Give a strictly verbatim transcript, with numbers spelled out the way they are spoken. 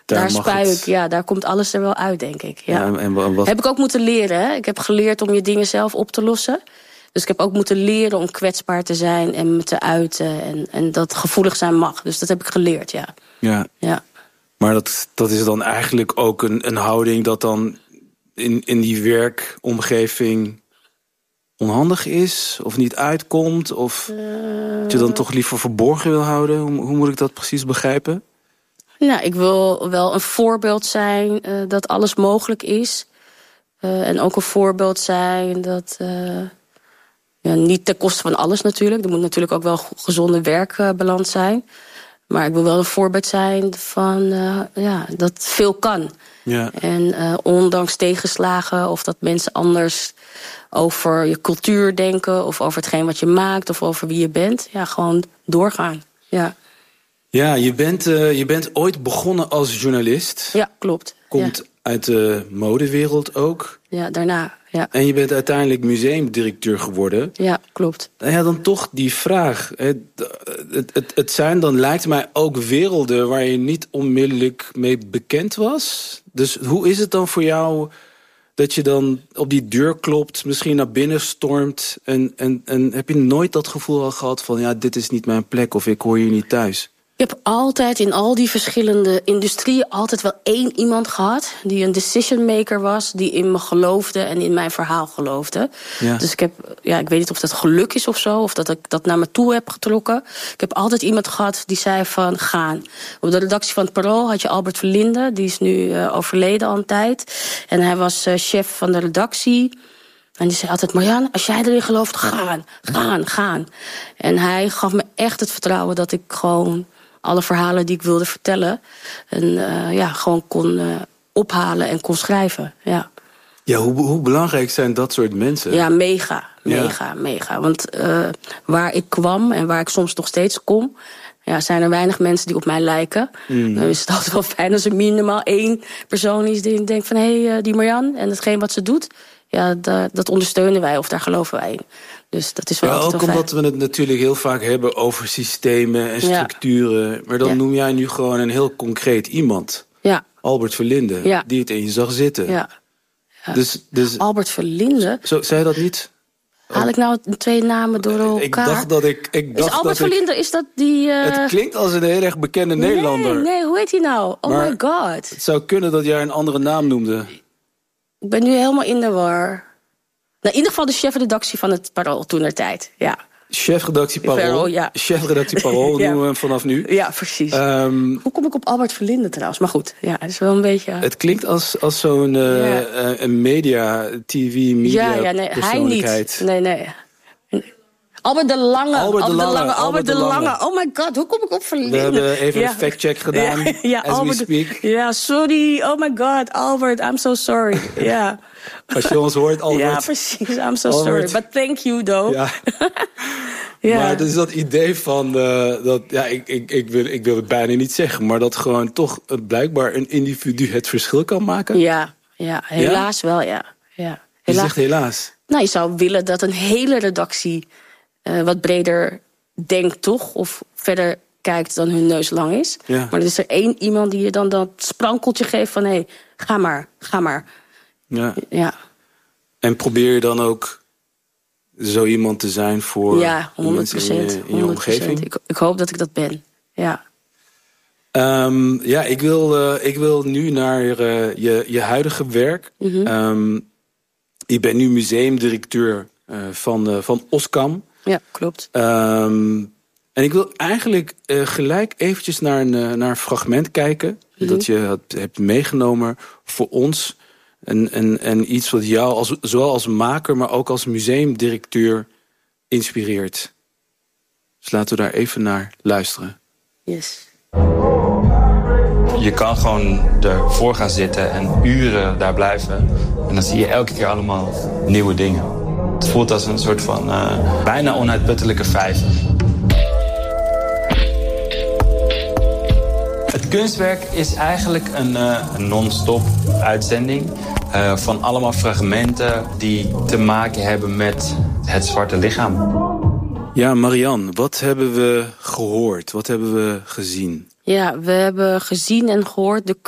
daar, daar spuik het... ik, ja, daar komt alles er wel uit, denk ik. Ja. Ja, en wat... Heb ik ook moeten leren, hè? Ik heb geleerd om je dingen zelf op te lossen. Dus ik heb ook moeten leren om kwetsbaar te zijn en me te uiten. En, en dat gevoelig zijn mag. Dus dat heb ik geleerd, ja. Ja, ja. Maar dat, dat is dan eigenlijk ook een, een houding dat dan in, in die werkomgeving onhandig is? Of niet uitkomt? Of uh... dat je dan toch liever verborgen wil houden? Hoe, hoe moet ik dat precies begrijpen? Nou, ik wil wel een voorbeeld zijn uh, dat alles mogelijk is. Uh, en ook een voorbeeld zijn dat... Uh, ja, niet ten koste van alles natuurlijk. Er moet natuurlijk ook wel gezonde werkbalans zijn. Maar ik wil wel een voorbeeld zijn van uh, ja, dat veel kan. Ja. En uh, ondanks tegenslagen of dat mensen anders over je cultuur denken... of over hetgeen wat je maakt of over wie je bent. Ja, gewoon doorgaan. Ja, ja je, bent, uh, je bent ooit begonnen als journalist. Ja, klopt. Komt ja. uit de modewereld ook. Ja, daarna, ja. En je bent uiteindelijk museumdirecteur geworden. Ja, klopt. En ja, dan toch die vraag. Het, het, het, het zijn dan, lijkt mij, ook werelden waar je niet onmiddellijk mee bekend was. Dus hoe is het dan voor jou dat je dan op die deur klopt, misschien naar binnen stormt... en, en, en heb je nooit dat gevoel al gehad van... ja, dit is niet mijn plek of ik hoor hier niet thuis? Ik heb altijd in al die verschillende industrieën altijd wel één iemand gehad... die een decision maker was, die in me geloofde en in mijn verhaal geloofde. Ja. Dus ik heb, ja, ik weet niet of dat geluk is of zo, of dat ik dat naar me toe heb getrokken. Ik heb altijd iemand gehad die zei van gaan. Op de redactie van het Parool had je Albert Verlinde, die is nu uh, overleden al een tijd. En hij was uh, chef van de redactie... En die zei altijd, Marianne, als jij erin gelooft, gaan, gaan, gaan. En hij gaf me echt het vertrouwen dat ik gewoon alle verhalen die ik wilde vertellen... en uh, ja, gewoon kon uh, ophalen en kon schrijven, ja. Ja, hoe, hoe belangrijk zijn dat soort mensen? Ja, mega, mega, ja. mega. Want uh, waar ik kwam en waar ik soms nog steeds kom... Ja, zijn er weinig mensen die op mij lijken. Mm. Dan is het altijd wel fijn als er minimaal één persoon is... die denkt van, hé, hey, uh, die Marianne en hetgeen wat ze doet... ja, dat, dat ondersteunen wij of daar geloven wij in. Dus dat is wel ja, altijd ook wel omdat fijn. we het natuurlijk heel vaak hebben over systemen en structuren. Ja. Maar dan ja. noem jij nu gewoon een heel concreet iemand. Ja. Albert Verlinde, ja. die het in je zag zitten. Ja. Ja. Dus, dus, Albert Verlinde? Zo, zei je dat niet? Haal ik nou twee namen door elkaar? Ik dacht dat ik... ik dacht is Albert dat Verlinde, ik, is dat die... Uh... Het klinkt als een heel erg bekende nee, Nederlander. Nee, hoe heet hij nou? Oh maar my god. Het zou kunnen dat jij een andere naam noemde. Ik ben nu helemaal in de war. Nou, in ieder geval de chefredactie van het Parool toentertijd, ja. Chefredactie Parool, Parool ja. Chefredactie Parool ja. noemen we hem vanaf nu. Ja, precies. Um, Hoe kom ik op Albert Verlinde trouwens? Maar goed, ja, het is wel een beetje... Het klinkt als, als zo'n uh, ja. uh, media, T V, media ja, ja, nee, persoonlijkheid. Hij niet. Nee, nee. Albert de Lange. Albert de Lange. Albert de Lange. Albert de Lange. Lange. Oh my god, hoe kom ik op Verlinde? We hebben even ja. een factcheck gedaan, ja, ja, as Albert, we speak. Ja, sorry. Oh my god, Albert, I'm so sorry. Ja. Als je ons hoort, Albert. Ja, precies. I'm so Albert. sorry. But thank you, though. Ja. ja. Maar dus dat idee van... Uh, dat, ja, ik, ik, ik, wil, ik wil het bijna niet zeggen... maar dat gewoon toch uh, blijkbaar een individu het verschil kan maken? Ja, ja helaas ja? wel, ja. ja. Helaas. Je zegt helaas. Nou, je zou willen dat een hele redactie... Uh, wat breder denkt, toch? Of verder kijkt dan hun neus lang is. Ja. Maar er is er één iemand die je dan dat sprankeltje geeft van... hé, hey, ga maar, ga maar. Ja. ja. En probeer je dan ook zo iemand te zijn voor ja, honderd procent, in je, in je omgeving? Ik, ik hoop dat ik dat ben, ja. Um, ja, ik wil, uh, ik wil nu naar uh, je, je huidige werk. Mm-hmm. Um, je bent nu museumdirecteur uh, van, uh, van Oskam. Ja, klopt. Um, en ik wil eigenlijk uh, gelijk eventjes naar een, uh, naar een fragment kijken... Mm-hmm. dat je had, hebt meegenomen voor ons... En, en, en iets wat jou als, zowel als maker, maar ook als museumdirecteur inspireert. Dus laten we daar even naar luisteren. Yes. Je kan gewoon ervoor gaan zitten en uren daar blijven. En dan zie je elke keer allemaal nieuwe dingen. Het voelt als een soort van uh, bijna onuitputtelijke vijver. Het kunstwerk is eigenlijk een, uh, een non-stop uitzending... Uh, van allemaal fragmenten die te maken hebben met het zwarte lichaam. Ja, Marianne, wat hebben we gehoord? Wat hebben we gezien? Ja, we hebben gezien en gehoord de